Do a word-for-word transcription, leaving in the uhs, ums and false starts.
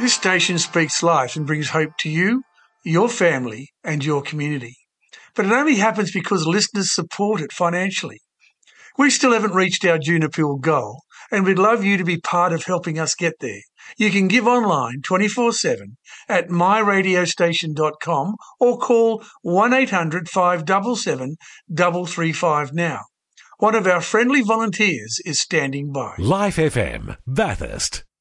This station speaks life and brings hope to you, your family and your community. But it only happens because listeners support it financially. We still haven't reached our Juniper goal, and we'd love you to be part of helping us get there. You can give online twenty-four seven at my radio station dot com or call one eight hundred five seven seven three three five now. One of our friendly volunteers is standing by. Life F M, Bathurst.